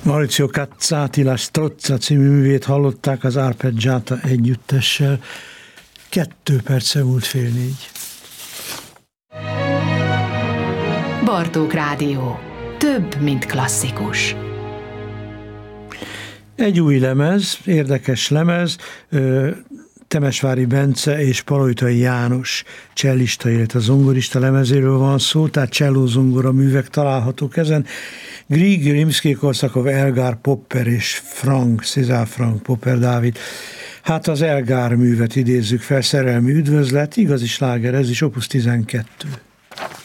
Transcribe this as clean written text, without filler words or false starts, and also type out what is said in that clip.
Maurizio Cazzati La Strozza című művét hallották az Arpeggiata együttessel. 2 perce múlt 3:30. Bartók Rádió. Több, mint klasszikus. Egy új lemez, érdekes lemez, Temesvári Bence és Palojtai János csellista, illetve zongorista lemezéről van szó, tehát cselló-zongora művek találhatók ezen. Grieg, Rimszkij-Korsakov, Elgar Popper és César Frank Popper Dávid. Hát az Elgar művet idézzük fel, Szerelmi üdvözlet, igazi sláger, ez is Opus 12.